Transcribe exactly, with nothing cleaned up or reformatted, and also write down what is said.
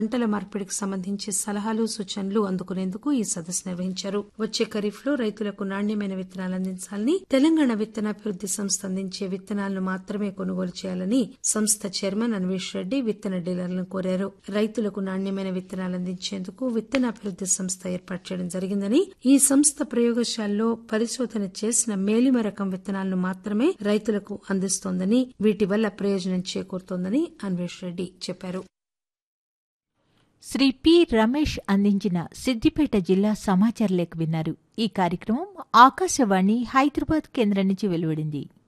పంటల మార్పిడికి సంబంధించి సలహాలు సూచనలు అందుకునేందుకు ఈ సదస్సు నిర్వహించారు. వచ్చే ఖరీఫ్ లో రైతులకు నాణ్యమైన విత్తనాలు అందించాలని, తెలంగాణ విత్తనాభివృద్ది సంస్థ అందించే విత్తనాలను మాత్రమే కొనుగోలు చేయాలని సంస్థ చైర్మన్ అన్వేష్ రెడ్డి విత్తన డీలర్లను కోరారు. రైతులకు నాణ్యమైన విత్తనాలు అందించేందుకు విత్తనాభివృద్ది సంస్థ ఏర్పాటు చేయడం జరిగిందని, ఈ సంస్థ ప్రయోగశాలలో పరిశోధన చేసిన మేలిమ రకం విత్తనాలను మాత్రమే రైతులకు అందిస్తోందని, వీటి వల్ల ప్రయోజనం చేకూరుతోందని అన్వేష్ రెడ్డి చెప్పారు. శ్రీ పి రమేష్ అందించిన సిద్దిపేట జిల్లా సమాచార లేఖ విన్నారు. ఈ కార్యక్రమం ఆకాశవాణి హైదరాబాద్ కేంద్రం నుంచి వెలువడింది.